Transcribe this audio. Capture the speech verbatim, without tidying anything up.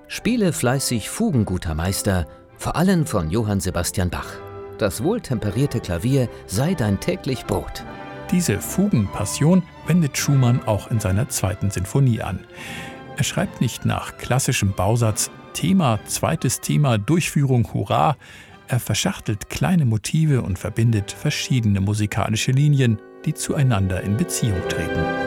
Spiele fleißig Fugen, guter Meister, vor allem von Johann Sebastian Bach. Das wohltemperierte Klavier sei dein täglich Brot. Diese Fugenpassion wendet Schumann auch in seiner zweiten Sinfonie an. Er schreibt nicht nach klassischem Bausatz Thema, zweites Thema, Durchführung, Hurra. Er verschachtelt kleine Motive und verbindet verschiedene musikalische Linien, die zueinander in Beziehung treten.